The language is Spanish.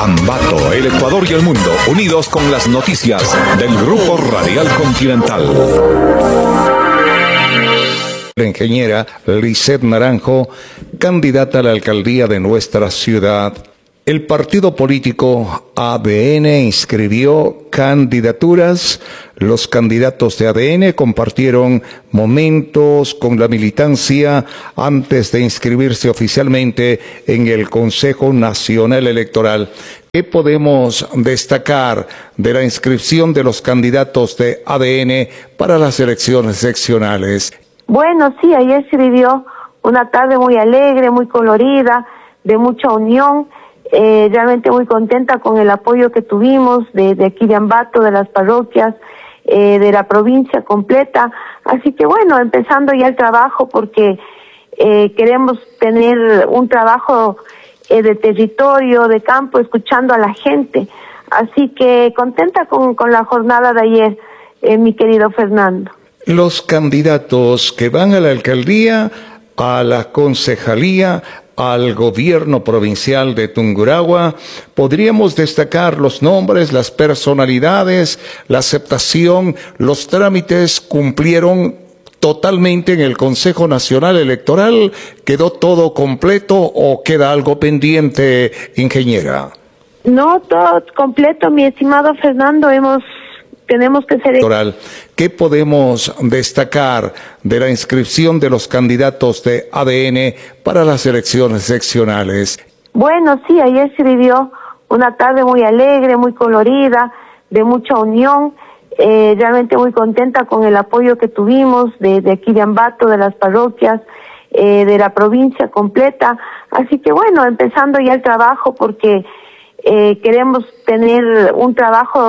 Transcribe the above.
Ambato, el Ecuador y el mundo, unidos con las noticias del Grupo Radial Continental. La ingeniera Lisset Naranjo, candidata a la alcaldía de nuestra ciudad. El partido político ADN inscribió candidaturas. Los candidatos de ADN compartieron momentos con la militancia antes de inscribirse oficialmente en el Consejo Nacional Electoral. ¿Qué podemos destacar de la inscripción de los candidatos de ADN para las elecciones seccionales? Bueno, sí, ayer se vivió una tarde muy alegre, muy colorida, de mucha unión. Realmente muy contenta con el apoyo que tuvimos de aquí de Ambato, de las parroquias, de la provincia completa. Así que bueno, empezando ya el trabajo porque queremos tener un trabajo de territorio, de campo, escuchando a la gente. Así que contenta con la jornada de ayer, mi querido Fernando. Los candidatos que van a la alcaldía, a la concejalía, al gobierno provincial de Tungurahua, podríamos destacar los nombres, las personalidades, la aceptación, los trámites cumplieron totalmente en el Consejo Nacional Electoral. ¿Quedó todo completo o queda algo pendiente, ingeniera? No, todo completo, mi estimado Fernando. Tenemos que ser electoral. ¿Qué podemos destacar de la inscripción de los candidatos de ADN para las elecciones seccionales? Bueno, sí, ayer se vivió una tarde muy alegre, muy colorida, de mucha unión. Realmente muy contenta con el apoyo que tuvimos de aquí de Ambato, de las parroquias, de la provincia completa. Así que bueno, empezando ya el trabajo porque queremos tener un trabajo